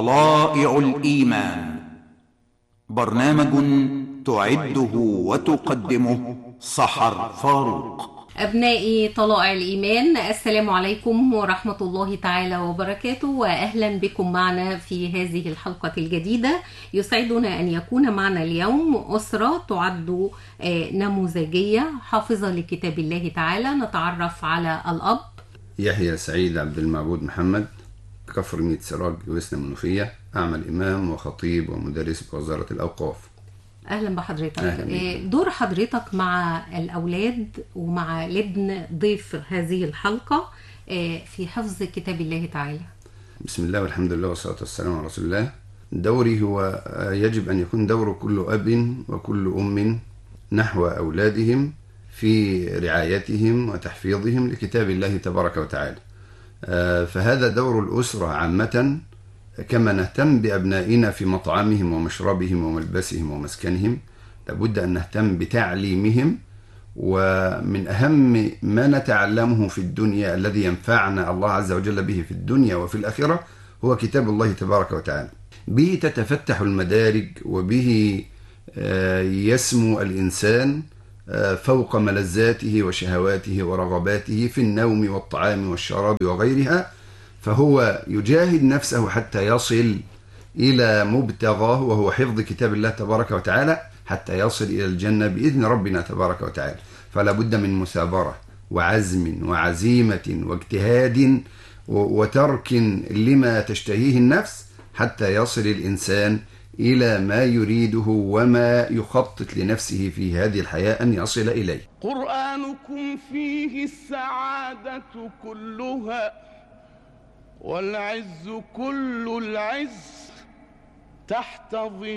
طلائع الإيمان، برنامج تعده وتقدمه سحر فاروق. أبنائي طلائع الإيمان، السلام عليكم ورحمة الله تعالى وبركاته، وأهلا بكم معنا في هذه الحلقة الجديدة. يسعدنا أن يكون معنا اليوم أسرة تعد نموذجية حافظة لكتاب الله تعالى. نتعرف على الأب يحيى سعيد عبد المعبود محمد، كفر ميت سراج وسنا منوفية، أعمل إمام وخطيب ومدرس بوزارة الأوقاف. أهلا بحضرتك. أهلا. دور حضرتك مع الأولاد ومع لابن ضيف هذه الحلقة في حفظ كتاب الله تعالى. بسم الله والحمد لله والصلاة والسلام على رسول الله. دوري هو يجب أن يكون دور كل أب وكل أم نحو أولادهم في رعايتهم وتحفيظهم لكتاب الله تبارك وتعالى. فهذا دور الأسرة عامة، كما نهتم بأبنائنا في مطعمهم ومشربهم وملبسهم ومسكنهم، لابد أن نهتم بتعليمهم. ومن أهم ما نتعلمه في الدنيا الذي ينفعنا الله عز وجل به في الدنيا وفي الآخرة هو كتاب الله تبارك وتعالى. به تتفتح المدارج، وبه يسمو الإنسان فوق ملذاته وشهواته ورغباته في النوم والطعام والشراب وغيرها، فهو يجاهد نفسه حتى يصل إلى مبتغاه وهو حفظ كتاب الله تبارك وتعالى، حتى يصل إلى الجنة بإذن ربنا تبارك وتعالى. فلا بد من مثابرة وعزم وعزيمة واجتهاد وترك لما تشتهيه النفس حتى يصل الإنسان إلى ما يريده وما يخطط لنفسه في هذه الحياة أن يصل إليه. قرآنكم فيه السعادة كلها، والعز كل العز تحت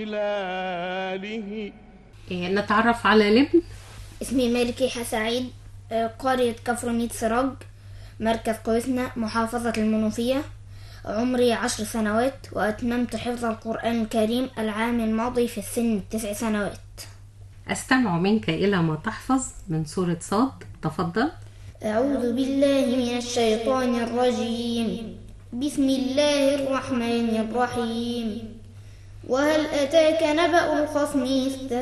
ظلاله. نتعرف على الابن. اسمي مالك يحيى سعيد، قرية كفر ميت سراج، مركز قوسنا، محافظة المنوفية. عمري 10 سنوات، وأتممت حفظ القرآن الكريم العام الماضي في السن 9 سنوات. أستمع منك إلى ما تحفظ من سورة صاد. تفضل. أعوذ بالله من الشيطان الرجيم، بسم الله الرحمن الرحيم. وهل أتاك نبأ الخصم